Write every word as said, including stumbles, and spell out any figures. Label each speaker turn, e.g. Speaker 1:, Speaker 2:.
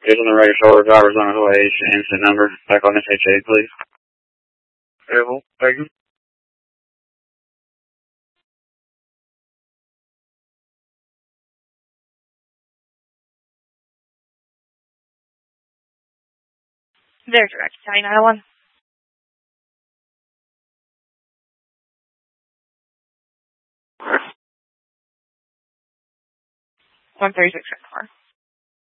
Speaker 1: Is on the right shoulder, driver's on his way, incident number, back on S H A, please. Available, thank you.
Speaker 2: They're direct, County nine one. one thirty-six four.